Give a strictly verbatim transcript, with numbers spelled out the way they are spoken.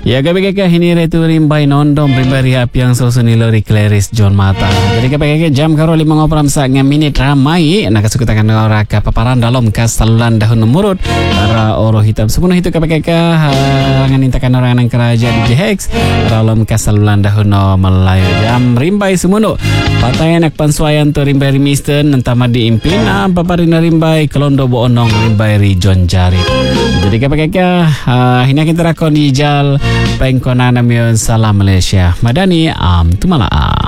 Ya gabi kakak ini retu rimbai nondom rimbai riap yang susun ilori Clarice John Mata. Jadi kakak kakak jam karo lima ngoperam sa ngaminit ramai nak kasukutakan ora ka paparan dalam kasalulan dahun murut ara oro hitam sepenuh itu kakak kakak nganintakan orang yang kerajaan di Hex dalam kasalulan dahun Melayu jam rimbai semuno patay anak pansuayan to rimbai rimisten nentama di impina paparina rimbai kelondo bo onong rimbai ri John Jarit. Jadi kakak kakak hinakin terakon di jal pengkona namion salam Malaysia Madani am tumala.